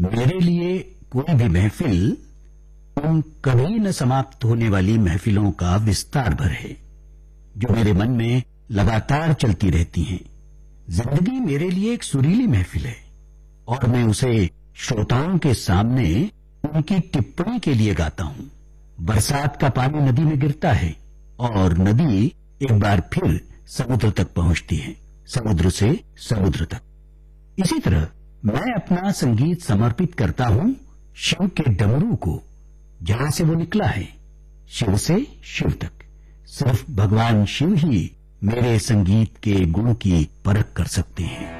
मेरे लिए कोई भी महफिल उन कभी न समाप्त होने वाली महफिलों का विस्तार भर है जो मेरे मन में लगातार चलती रहती हैं। जिंदगी मेरे लिए एक सुरीली महफिल है और मैं उसे श्रोताओं के सामने उनकी टिप्पणी के लिए गाता हूं। बरसात का पानी नदी में गिरता है और नदी एक बार फिर समुद्र तक पहुंचती है, समुद्र से समुद्र तक। इसी तरह मैं अपना संगीत समर्पित करता हूं शिव के डमरू को, जहां से वो निकला है, शिव से शिव तक। सिर्फ भगवान शिव ही मेरे संगीत के गुण की परख कर सकते हैं।